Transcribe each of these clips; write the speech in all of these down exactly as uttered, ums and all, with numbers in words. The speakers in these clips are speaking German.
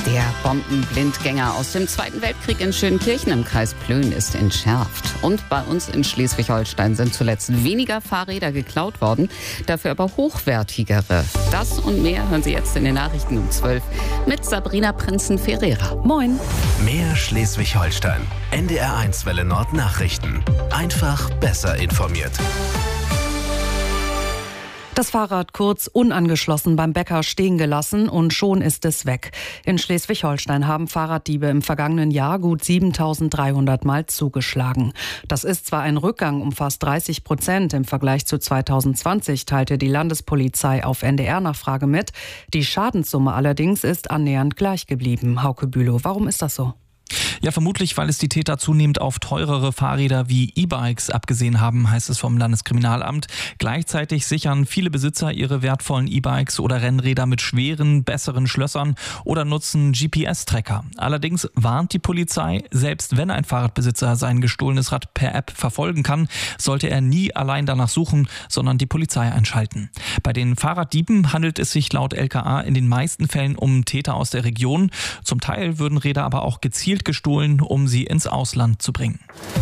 Der Bombenblindgänger aus dem Zweiten Weltkrieg in Schönkirchen im Kreis Plön ist entschärft. Und bei uns in Schleswig-Holstein sind zuletzt weniger Fahrräder geklaut worden, dafür aber hochwertigere. Das und mehr hören Sie jetzt in den Nachrichten um zwölf mit Sabrina Prinzen-Ferreira. Moin. Mehr Schleswig-Holstein. N D R eins Welle Nord Nachrichten. Einfach besser informiert. Das Fahrrad kurz unangeschlossen beim Bäcker stehen gelassen und schon ist es weg. In Schleswig-Holstein haben Fahrraddiebe im vergangenen Jahr gut siebentausenddreihundert Mal zugeschlagen. Das ist zwar ein Rückgang um fast dreißig Prozent im Vergleich zu zweitausendzwanzig, teilte die Landespolizei auf N D R-Nachfrage mit. Die Schadenssumme allerdings ist annähernd gleich geblieben. Hauke Bülow, warum ist das so? Ja, vermutlich, weil es die Täter zunehmend auf teurere Fahrräder wie E-Bikes abgesehen haben, heißt es vom Landeskriminalamt. Gleichzeitig sichern viele Besitzer ihre wertvollen E-Bikes oder Rennräder mit schweren, besseren Schlössern oder nutzen G P S-Tracker. Allerdings warnt die Polizei, selbst wenn ein Fahrradbesitzer sein gestohlenes Rad per App verfolgen kann, sollte er nie allein danach suchen, sondern die Polizei einschalten. Bei den Fahrraddieben handelt es sich laut L K A in den meisten Fällen um Täter aus der Region. Zum Teil würden Räder aber auch gezielt gestohlen, um sie ins Ausland zu bringen.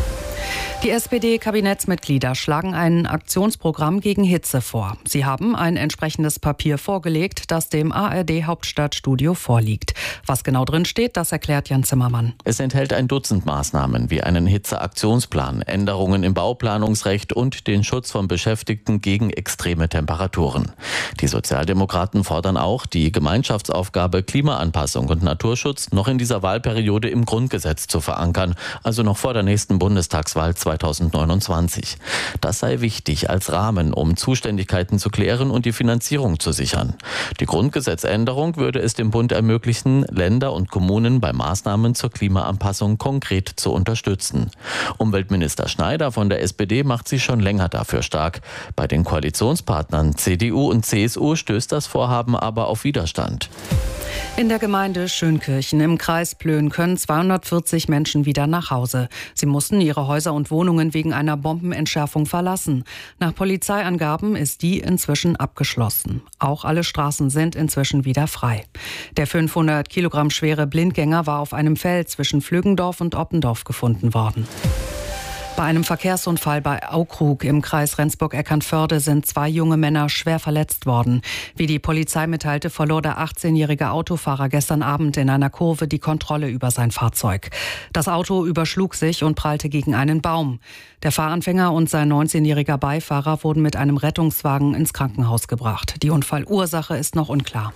Die S P D-Kabinettsmitglieder schlagen ein Aktionsprogramm gegen Hitze vor. Sie haben ein entsprechendes Papier vorgelegt, das dem A R D-Hauptstadtstudio vorliegt. Was genau drin steht, das erklärt Jan Zimmermann. Es enthält ein Dutzend Maßnahmen wie einen Hitzeaktionsplan, Änderungen im Bauplanungsrecht und den Schutz von Beschäftigten gegen extreme Temperaturen. Die Sozialdemokraten fordern auch, die Gemeinschaftsaufgabe Klimaanpassung und Naturschutz noch in dieser Wahlperiode im Grundgesetz zu verankern, also noch vor der nächsten Bundestagswahl zweitausendneunundzwanzig. Das sei wichtig als Rahmen, um Zuständigkeiten zu klären und die Finanzierung zu sichern. Die Grundgesetzänderung würde es dem Bund ermöglichen, Länder und Kommunen bei Maßnahmen zur Klimaanpassung konkret zu unterstützen. Umweltminister Schneider von der S P D macht sich schon länger dafür stark. Bei den Koalitionspartnern C D U und C S U stößt das Vorhaben aber auf Widerstand. In der Gemeinde Schönkirchen im Kreis Plön können zweihundertvierzig Menschen wieder nach Hause. Sie mussten ihre Häuser und Wohnungen wegen einer Bombenentschärfung verlassen. Nach Polizeiangaben ist die inzwischen abgeschlossen. Auch alle Straßen sind inzwischen wieder frei. Der fünfhundert Kilogramm schwere Blindgänger war auf einem Feld zwischen Flüggendorf und Oppendorf gefunden worden. Bei einem Verkehrsunfall bei Aukrug im Kreis Rendsburg-Eckernförde sind zwei junge Männer schwer verletzt worden. Wie die Polizei mitteilte, verlor der achtzehnjährige Autofahrer gestern Abend in einer Kurve die Kontrolle über sein Fahrzeug. Das Auto überschlug sich und prallte gegen einen Baum. Der Fahranfänger und sein neunzehnjähriger Beifahrer wurden mit einem Rettungswagen ins Krankenhaus gebracht. Die Unfallursache ist noch unklar.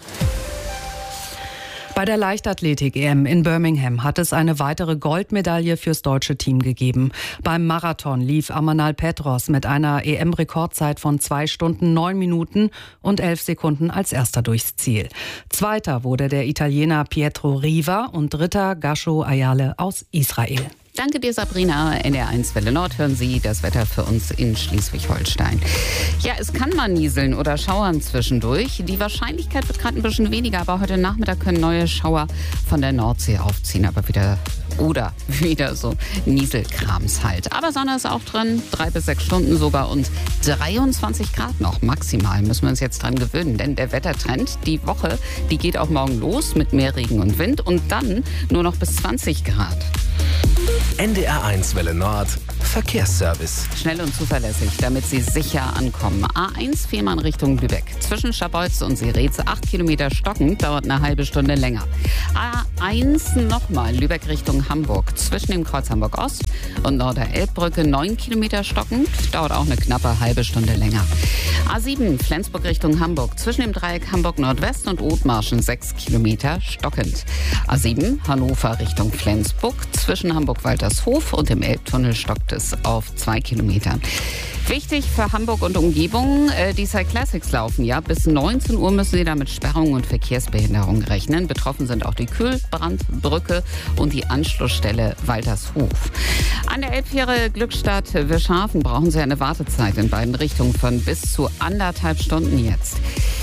Bei der Leichtathletik-E M in Birmingham hat es eine weitere Goldmedaille fürs deutsche Team gegeben. Beim Marathon lief Amanal Petros mit einer E M-Rekordzeit von zwei Stunden neun Minuten und elf Sekunden als erster durchs Ziel. Zweiter wurde der Italiener Pietro Riva und dritter Gasho Ayale aus Israel. Danke dir, Sabrina. N D R eins Welle Nord hören Sie das Wetter für uns in Schleswig-Holstein. Ja, es kann mal nieseln oder schauern zwischendurch. Die Wahrscheinlichkeit wird gerade ein bisschen weniger, aber heute Nachmittag können neue Schauer von der Nordsee aufziehen. Aber wieder oder wieder so Nieselkrams halt. Aber Sonne ist auch drin, drei bis sechs Stunden sogar und dreiundzwanzig Grad noch maximal. Müssen wir uns jetzt dran gewöhnen, denn der Wettertrend, die Woche, die geht auch morgen los mit mehr Regen und Wind und dann nur noch bis zwanzig Grad. N D R eins Welle Nord Verkehrsservice. Schnell und zuverlässig, damit Sie sicher ankommen. A eins Fehmarn Richtung Lübeck. Zwischen Scharbeutz und Seretz acht Kilometer stockend, dauert eine halbe Stunde länger. A eins nochmal Lübeck Richtung Hamburg. Zwischen dem Kreuz Hamburg Ost und Norder-Elbbrücke neun Kilometer stockend, dauert auch eine knappe halbe Stunde länger. A sieben Flensburg Richtung Hamburg. Zwischen dem Dreieck Hamburg Nordwest und Othmarschen sechs Kilometer stockend. A sieben Hannover Richtung Flensburg. Zwischen Hamburg-Waltershof und dem Elbtunnel stockt es auf zwei Kilometern. Wichtig für Hamburg und Umgebung, äh, die Cyclassics laufen ja. Bis neunzehn Uhr müssen Sie da mit Sperrungen und Verkehrsbehinderung rechnen. Betroffen sind auch die Kühlbrandbrücke und die Anschlussstelle Waltershof. An der Elbfähre Glückstadt Wirschhafen brauchen Sie eine Wartezeit in beiden Richtungen von bis zu anderthalb Stunden jetzt.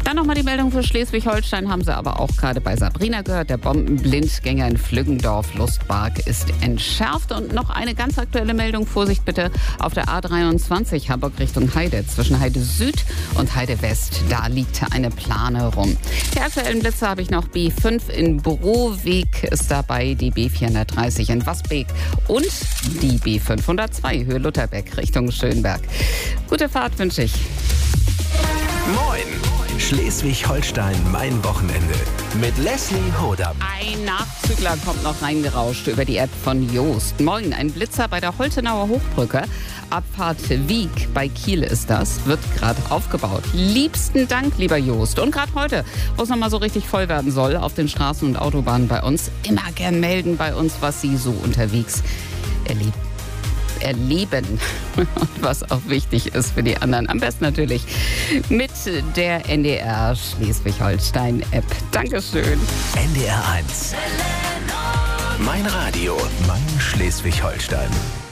Dann nochmal die Meldung für Schleswig-Holstein, haben Sie aber auch gerade bei Sabrina gehört. Der Bombenblindgänger in Flüggendorf-Lustbark ist entschärft. Und noch eine ganz aktuelle Meldung, Vorsicht bitte, auf der A dreiundzwanzig Hamburg Richtung Heide, zwischen Heide Süd und Heide West. Da liegt eine Plane rum. Die aktuellen Blitze habe ich noch. B fünf in Broweg ist dabei, die B vierhundertdreißig in Wasbeek und die B fünfhundertzwei Höhe Lutherbeck Richtung Schönberg. Gute Fahrt wünsche ich. Moin! Schleswig-Holstein, mein Wochenende. Mit Leslie Hodam. Ein Nachzügler kommt noch reingerauscht über die App von Joost. Moin, ein Blitzer bei der Holtenauer Hochbrücke. Abfahrt Wieg bei Kiel ist das. Wird gerade aufgebaut. Liebsten Dank, lieber Joost. Und gerade heute, wo es nochmal so richtig voll werden soll, auf den Straßen und Autobahnen bei uns, immer gern melden bei uns, was Sie so unterwegs erleben. erleben und was auch wichtig ist für die anderen. Am besten natürlich mit der N D R Schleswig-Holstein-App. Dankeschön. N D R eins. Mein Radio, mein Schleswig-Holstein.